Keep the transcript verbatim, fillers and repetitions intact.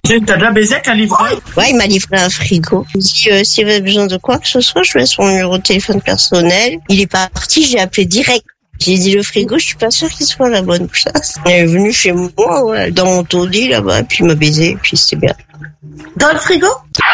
Tu t'as déjà baisé avec un livreur? Ouais, il m'a livré un frigo. Il dit, euh, s'il avait besoin de quoi que ce soit, je laisse son numéro de téléphone personnel. Il est parti, j'ai appelé direct. J'ai dit, le frigo, je suis pas sûre qu'il soit à la bonne place. Il est venu chez moi, ouais, dans mon taudis, là-bas, puis il m'a baisé, puis c'était bien. Dans le frigo?